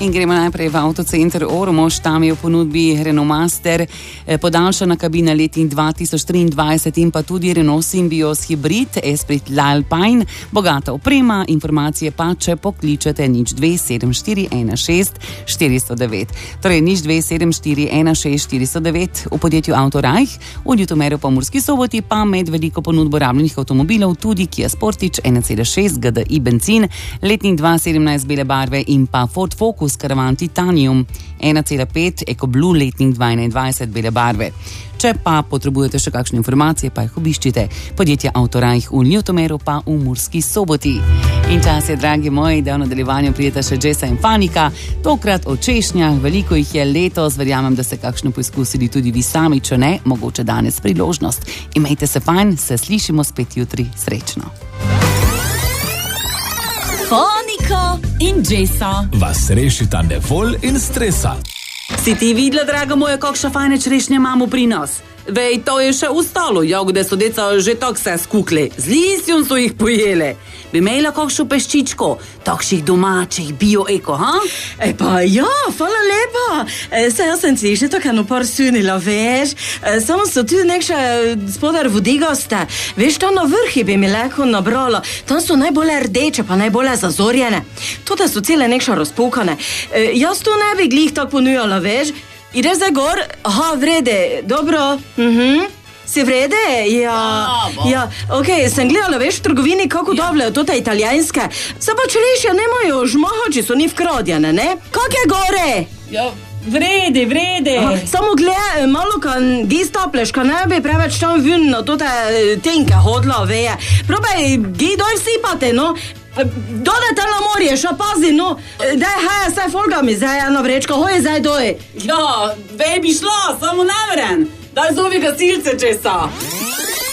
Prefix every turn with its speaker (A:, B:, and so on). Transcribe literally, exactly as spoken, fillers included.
A: In gremo najprej v avtocenter Ormož, tam je v ponudbi Renault Master, podaljšana kabina letnik dva tisoč triindvajset in pa tudi Renault Symbioz hibrid, Esprit L'Alpine, bogata oprema, informacije pa, če pokličete nič dve sedem štiri ena šest štiri nula devet. Torej nič dve sedem štiri ena šest štiri nula devet. V podjetju Autorajh, v Ljutomeru pa v Murski Soboti pa med veliko ponudbo rabljenih avtomobilov tudi Kia Sportage ena cela šest G D I bencin, letnik dva sedemnajst bele barve in pa Ford Focus Caravan Titanium ena cela pet EcoBlue letnik dva enaindvajset bele barve. Če pa potrebujete še kakšne informacije, pa jih obiščite. Podjetje Autorajh v Ljutomeru pa v Murski Soboti. In čas je, dragi moji, da v nadaljevanju prideta še Jessa in Fanika, tokrat o češnjah, veliko jih je letos, verjamem, da ste kakšno poizkusili tudi vi sami, če ne, mogoče danes priložnost. Imejte se fajn, se slišimo spet jutri, srečno.
B: Fanika in Jessa
C: vas rešita nevol in stresa.
A: Si ti videla, draga moja, kakšne fajne črešnje imamo pri nas? Vej, to je še ostalo, jagode so deca že tak se skukle, z lisjom so jih pojele. Bi imela kakšno peščičko, takšnih domačih, bio-eko, ha?
D: E pa ja, hvala lepa. E, se jaz sem si že tako eno par sunila, veš. E, samo so tu nekše spodar vodigoste. Veš, tam na vrhi bi mi lahko nabrala. Tam so najbolje rdeče, pa najbolje zazorjene. Tudi so cele nekše razpokane. E, jaz to ne bi glih tako ponujala, veš. Ideš zdaj gor? Aha, vrede, dobro. Mhm. Si vrede? Ja, ja, okej, okay, sem gledala, veš, v trgovini, kako ja. Doblejo to te italijanske. Se pa črešja nemajo žmahači, so ni vkradjene, ne? Kak je gore?
A: Ja, vrede, vrede.
D: Aha, samo gled, malo kan gi stopleš, kan ne bi preveč tam vun na to te tenke hodla, veje. Probaj, gi doj vsipate, no. Dodajte na morje, še pazi, no. Daj, hej, saj folga mi zdaj eno vrečko, hoj, zdaj doj.
A: Ja, vej bi šla, samo ne vren. Daj zovi gasilce, Jessa.